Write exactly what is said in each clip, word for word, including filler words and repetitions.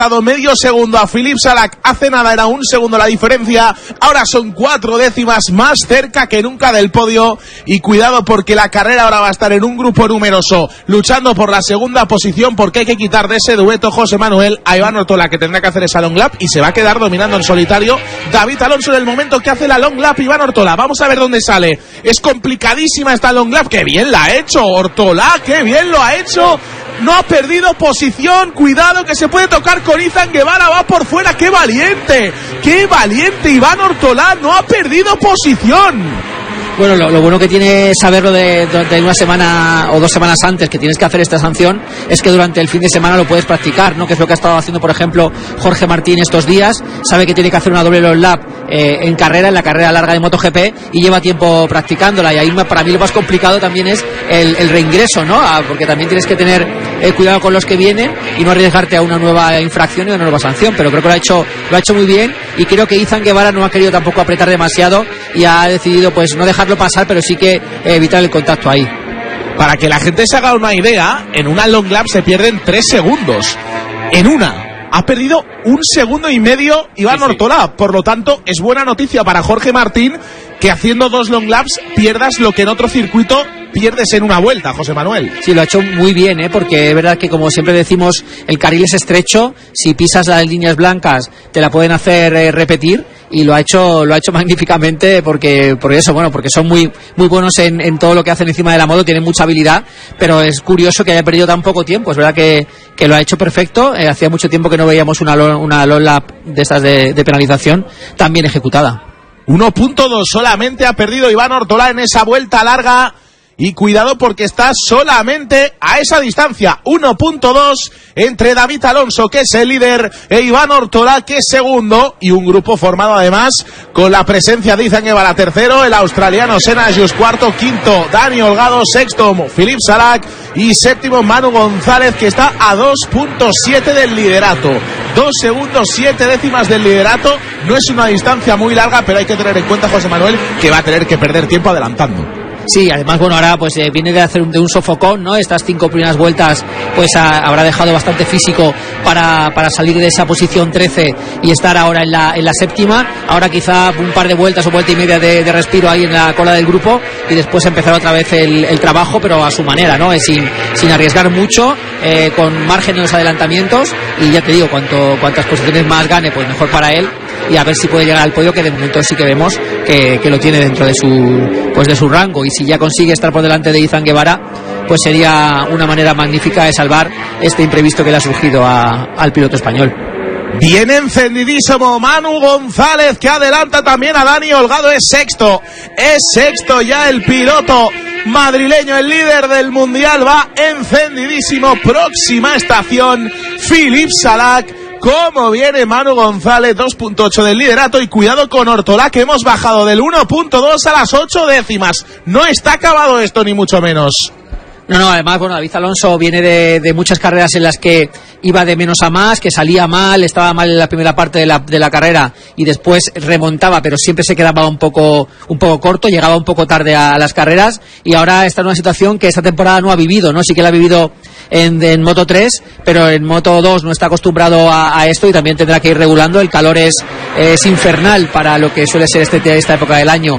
medio segundo a Filip Salak, hace nada era un segundo la diferencia, ahora son cuatro décimas más cerca que nunca del podio, y cuidado porque la carrera ahora va a estar en un grupo numeroso luchando por la segunda posición, porque hay que quitar de ese dueto José Manuel a Iván Ortola, que tendrá que hacer esa long lap y se va a quedar dominando en solitario David Alonso en el momento que hace la long lap. Iván Ortola, vamos a ver dónde sale, es complicadísima esta long lap, que bien la ha hecho Ortola, que bien lo ha hecho, no ha perdido posición, cuidado que se puede tocar con Izan Guevara, va por fuera, qué valiente, qué valiente Iván Ortola, no ha perdido posición. Bueno, lo, lo bueno que tiene saberlo de, de, de una semana o dos semanas antes que tienes que hacer esta sanción es que durante el fin de semana lo puedes practicar, ¿no? Que es lo que ha estado haciendo, por ejemplo, Jorge Martín estos días. Sabe que tiene que hacer una doble long lap eh, en carrera, en la carrera larga de MotoGP, y lleva tiempo practicándola. Y ahí para mí lo más complicado también es el, el reingreso, ¿no? Ah, porque también tienes que tener eh, cuidado con los que vienen y no arriesgarte a una nueva infracción y a una nueva sanción. Pero creo que lo ha hecho, lo ha hecho muy bien, y creo que Izan Guevara no ha querido tampoco apretar demasiado y ha decidido pues no dejarlo pasar, pero sí que eh, evitar el contacto ahí. Para que la gente se haga una idea, en una long lap se pierden tres segundos. En una ha perdido un segundo y medio Iván sí, sí. Ortola. Por lo tanto, es buena noticia para Jorge Martín que haciendo dos long laps pierdas lo que en otro circuito pierdes en una vuelta, José Manuel. Sí, lo ha hecho muy bien, ¿eh? Porque es verdad que, como siempre decimos, el carril es estrecho, si pisas las líneas blancas te la pueden hacer eh, repetir, y lo ha hecho lo ha hecho magníficamente, porque por eso, bueno, porque son muy muy buenos en, en todo lo que hacen encima de la moto, tienen mucha habilidad, pero es curioso que haya perdido tan poco tiempo. Es verdad que, que lo ha hecho perfecto, eh, hacía mucho tiempo que no veíamos una una long lap de estas de, de penalización tan bien ejecutada. uno punto dos solamente ha perdido Iván Ortola en esa vuelta larga. Y cuidado porque está solamente a esa distancia, uno punto dos entre David Alonso, que es el líder, e Iván Ortola, que es segundo, y un grupo formado además con la presencia de Izan Guevara tercero, el australiano Senna Ayus cuarto, quinto Dani Holgado, sexto Filip Salak y séptimo Manu González, que está a dos punto siete del liderato, dos segundos siete décimas del liderato. No es una distancia muy larga, pero hay que tener en cuenta, José Manuel, que va a tener que perder tiempo adelantando. Sí, además, bueno, ahora pues eh, viene de hacer un, de un sofocón, ¿no? Estas cinco primeras vueltas pues a, habrá dejado bastante físico para, para salir de esa posición trece y estar ahora en la, en la séptima. Ahora quizá un par de vueltas o vuelta y media de, de respiro ahí en la cola del grupo, y después empezar otra vez el, el trabajo, pero a su manera, ¿no? Es sin, sin arriesgar mucho, eh, con margen en los adelantamientos, y ya te digo, cuanto cuantas posiciones más gane, pues mejor para él, y a ver si puede llegar al podio, que de momento sí que vemos que, que lo tiene dentro de su pues de su rango. Y si ya consigue estar por delante de Izan Guevara, pues sería una manera magnífica de salvar este imprevisto que le ha surgido a, al piloto español. Viene encendidísimo Manu González, que adelanta también a Dani Holgado, es sexto, es sexto ya el piloto madrileño, el líder del mundial, va encendidísimo. Próxima estación, Filip Salak. Cómo viene Manu González, dos punto ocho del liderato, y cuidado con Ortola, que hemos bajado del uno punto dos a las ocho décimas. No está acabado esto, ni mucho menos. No, no, además, bueno, David Alonso viene de, de muchas carreras en las que iba de menos a más, que salía mal, estaba mal en la primera parte de la, de la carrera, y después remontaba, pero siempre se quedaba un poco, un poco corto, llegaba un poco tarde a, a las carreras, y ahora está en una situación que esta temporada no ha vivido, ¿no? Sí que la ha vivido en, en Moto tres, pero en Moto dos no está acostumbrado a, a esto, y también tendrá que ir regulando. El calor es, es infernal para lo que suele ser este, esta época del año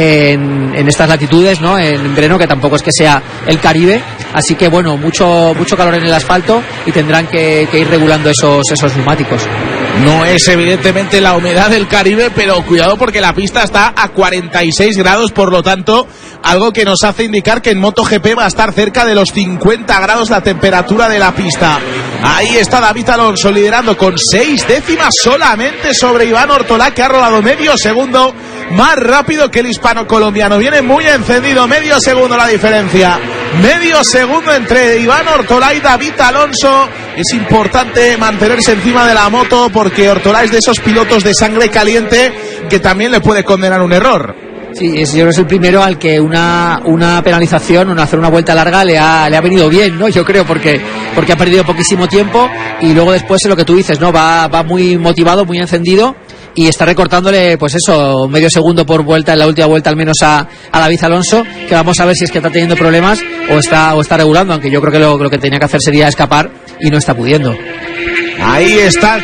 en, en estas latitudes, ¿no? En verano, que tampoco es que sea el Caribe. Así que bueno, mucho mucho calor en el asfalto, y tendrán que, que ir regulando esos esos neumáticos. No es evidentemente la humedad del Caribe, pero cuidado porque la pista está a cuarenta y seis grados, por lo tanto, algo que nos hace indicar que en MotoGP va a estar cerca de los cincuenta grados la temperatura de la pista. Ahí está David Alonso liderando con seis décimas solamente sobre Iván Ortola, que ha rodado medio segundo más rápido que el hispano-colombiano. Viene muy encendido, medio segundo la diferencia. Medio segundo entre Iván Ortola y David Alonso. Es importante mantenerse encima de la moto, porque Ortola es de esos pilotos de sangre caliente que también le puede condenar un error. Sí, es, yo creo que es el primero al que una, una penalización, una, hacer una vuelta larga le ha, le ha venido bien, ¿no? Yo creo, porque, porque ha perdido poquísimo tiempo, y luego después es lo que tú dices, ¿no? Va, va muy motivado, muy encendido, y está recortándole, pues eso, medio segundo por vuelta, en la última vuelta al menos, a, a David Alonso, que vamos a ver si es que está teniendo problemas o está, o está regulando, aunque yo creo que lo, lo que tenía que hacer sería escapar, y no está pudiendo. Ahí está